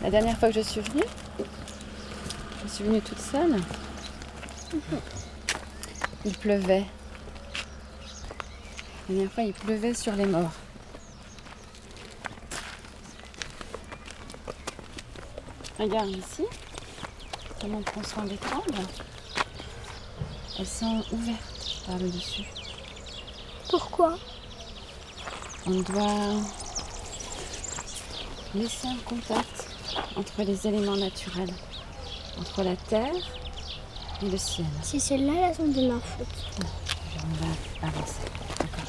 La dernière fois que je suis venue toute seule. Il pleuvait. La dernière fois, il pleuvait sur les morts. Regarde ici, comment on prend soin des tombes. Elles sont ouvertes par le dessus. Pourquoi? On doit laisser un contact entre les éléments naturels, entre la terre et le ciel. C'est celle-là la zone de ma faute. On va avancer.